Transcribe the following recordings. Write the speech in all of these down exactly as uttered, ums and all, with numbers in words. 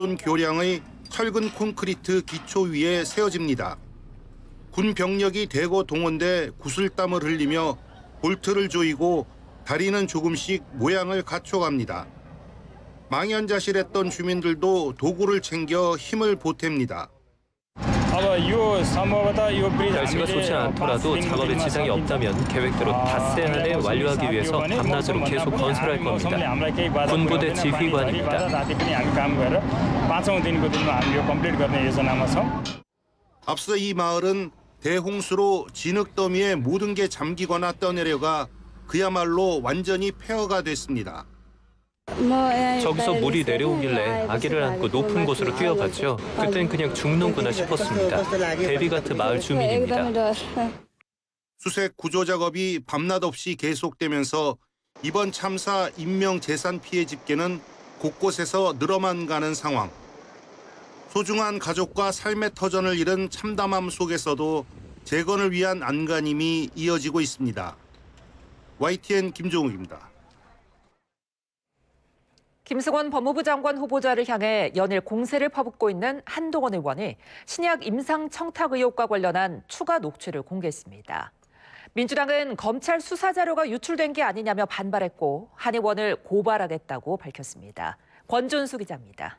교량의 철근 콘크리트 기초 위에 세워집니다. 군 병력이 대거 동원돼 구슬땀을 흘리며 볼트를 조이고 다리는 조금씩 모양을 갖춰갑니다. 망연자실했던 주민들도 도구를 챙겨 힘을 보탭니다. 날씨가 좋지 않더라도 작업에 지장이 없다면 계획대로 닷새 안에 완료하기 위해서 밤낮으로 계속 건설할 겁니다. 군부대 지휘관입니다. 앞서 이 마을은 대홍수로 진흙더미에 모든 게 잠기거나 떠내려가 그야말로 완전히 폐허가 됐습니다. 저기서 물이 내려오길래 아기를 안고 높은 곳으로 뛰어갔죠. 그땐 그냥 죽는구나 싶었습니다. 데비가트 마을 주민입니다. 수색 구조 작업이 밤낮 없이 계속되면서 이번 참사 인명 재산 피해 집계는 곳곳에서 늘어만 가는 상황. 소중한 가족과 삶의 터전을 잃은 참담함 속에서도 재건을 위한 안간힘이 이어지고 있습니다. 와이티엔 김종욱입니다. 김승원 법무부 장관 후보자를 향해 연일 공세를 퍼붓고 있는 한동훈 의원이 신약 임상 청탁 의혹과 관련한 추가 녹취를 공개했습니다. 민주당은 검찰 수사 자료가 유출된 게 아니냐며 반발했고 한 의원을 고발하겠다고 밝혔습니다. 권준수 기자입니다.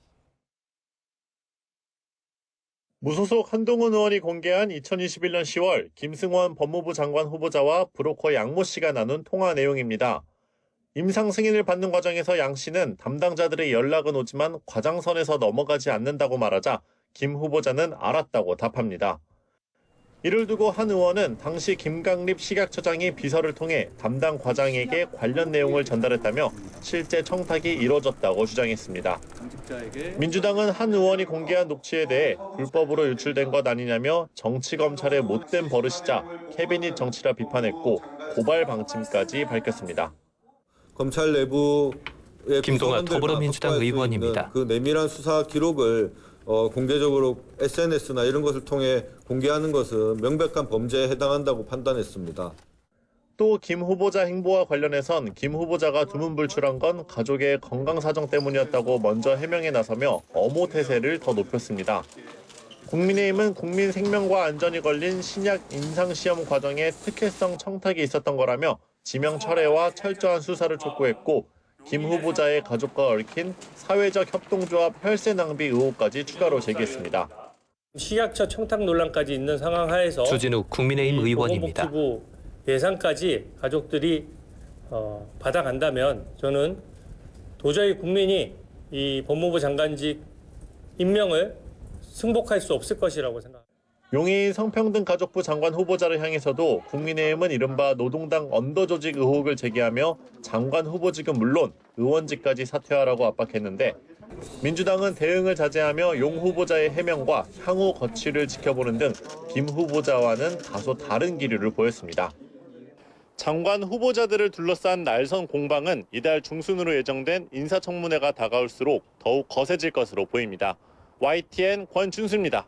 무소속 한동훈 의원이 공개한 이천이십일 년 시월 김승원 법무부 장관 후보자와 브로커 양모 씨가 나눈 통화 내용입니다. 임상 승인을 받는 과정에서 양 씨는 담당자들의 연락은 오지만 과장선에서 넘어가지 않는다고 말하자 김 후보자는 알았다고 답합니다. 이를 두고 한 의원은 당시 김강립 식약처장이 비서를 통해 담당 과장에게 관련 내용을 전달했다며 실제 청탁이 이뤄졌다고 주장했습니다. 민주당은 한 의원이 공개한 녹취에 대해 불법으로 유출된 것 아니냐며 정치검찰의 못된 버릇이자 캐비닛 정치라 비판했고 고발 방침까지 밝혔습니다. 검찰 내부의 김동완 더불어민주당 의원입니다. 그 내밀한 수사 기록을 어, 공개적으로 에스엔에스나 이런 것을 통해 공개하는 것은 명백한 범죄에 해당한다고 판단했습니다. 또 김 후보자 행보와 관련해선 김 후보자가 두문불출한 건 가족의 건강 사정 때문이었다고 먼저 해명에 나서며 엄호 태세를 더 높였습니다. 국민의힘은 국민 생명과 안전이 걸린 신약 임상시험 과정에 특혜성 청탁이 있었던 거라며 지명 철회와 철저한 수사를 촉구했고 김 후보자의 가족과 얽힌 사회적 협동조합 혈세 낭비 의혹까지 추가로 제기했습니다. 식약처 청탁 논란까지 있는 상황 하에서 주진우 국민의힘 의원입니다. 보건복지부 예산까지 가족들이 어, 받아간다면 저는 도저히 국민이 이 법무부 장관직 임명을 승복할 수 없을 것이라고 생각합니다. 용해인 성평등가족부 장관 후보자를 향해서도 국민의힘은 이른바 노동당 언더조직 의혹을 제기하며 장관 후보직은 물론 의원직까지 사퇴하라고 압박했는데 민주당은 대응을 자제하며 용 후보자의 해명과 향후 거취를 지켜보는 등 김 후보자와는 다소 다른 기류를 보였습니다. 장관 후보자들을 둘러싼 날선 공방은 이달 중순으로 예정된 인사청문회가 다가올수록 더욱 거세질 것으로 보입니다. 와이티엔 권준수입니다.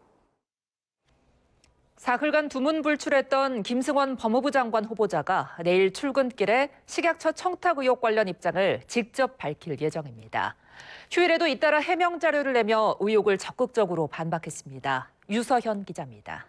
사흘간 두문불출했던 김승원 법무부 장관 후보자가 내일 출근길에 식약처 청탁 의혹 관련 입장을 직접 밝힐 예정입니다. 휴일에도 잇따라 해명 자료를 내며 의혹을 적극적으로 반박했습니다. 유서현 기자입니다.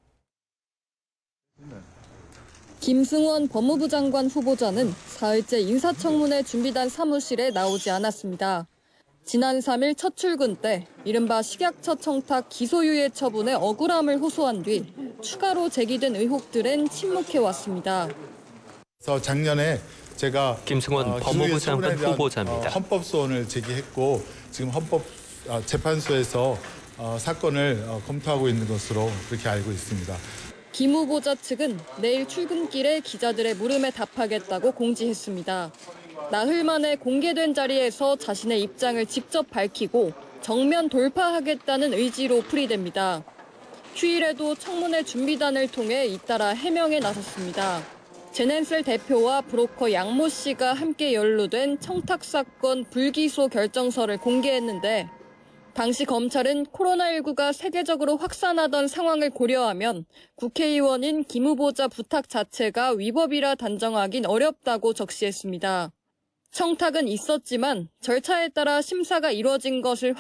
김승원 법무부 장관 후보자는 사흘째 인사청문회 준비단 사무실에 나오지 않았습니다. 지난 삼 일 첫 출근 때 이른바 식약처 청탁 기소유예 처분에 억울함을 호소한 뒤 추가로 제기된 의혹들은 침묵해왔습니다. 그래서 작년에 제가 김승원 어, 법무부 장관 후보자입니다. 어, 헌법소원을 제기했고 지금 헌법재판소에서 어, 사건을 어, 검토하고 있는 것으로 그렇게 알고 있습니다. 김 후보자 측은 내일 출근길에 기자들의 물음에 답하겠다고 공지했습니다. 나흘 만에 공개된 자리에서 자신의 입장을 직접 밝히고 정면 돌파하겠다는 의지로 풀이됩니다. 휴일에도 청문회 준비단을 통해 잇따라 해명에 나섰습니다. 제넨셀 대표와 브로커 양모 씨가 함께 연루된 청탁 사건 불기소 결정서를 공개했는데 당시 검찰은 코로나십구가 세계적으로 확산하던 상황을 고려하면 국회의원인 김 후보자 부탁 자체가 위법이라 단정하긴 어렵다고 적시했습니다. 청탁은 있었지만 절차에 따라 심사가 이뤄진 것을